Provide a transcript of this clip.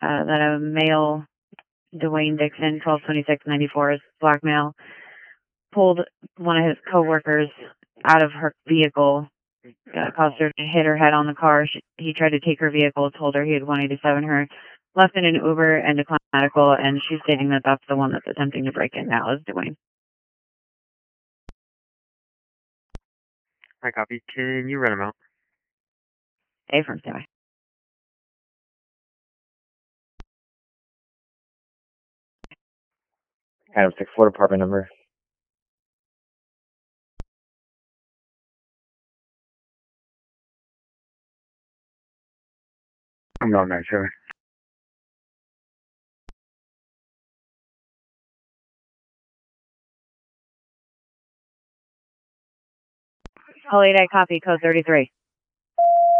that a male, Dwayne Dixon, 122694, black male, pulled one of his coworkers out of her vehicle, caused her to hit her head on the car. He tried to take her vehicle, told her he had 187 her, left in an Uber and declined medical, and she's stating that that's the one that's attempting to break in now, is Dwayne. I copy. Can you run him out? A from standby. Adam 64 department number. I'm on that, sir. Holiday copy, code 33.